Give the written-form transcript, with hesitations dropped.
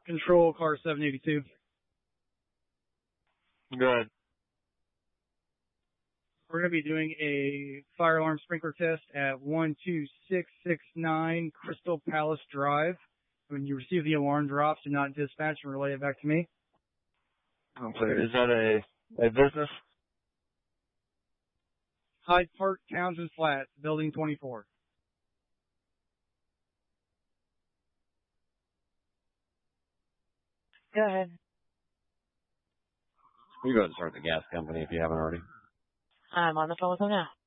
Control car 782. Good. We're going to be doing a fire alarm sprinkler test at 12669 Crystal Palace Drive. When you receive the alarm drops, do not dispatch and relay it back to me. Okay. Is that a business? Hyde Park, Townsend Flats, Building 24. Go ahead. You go ahead and start the gas company if you haven't already. I'm on the phone with them now.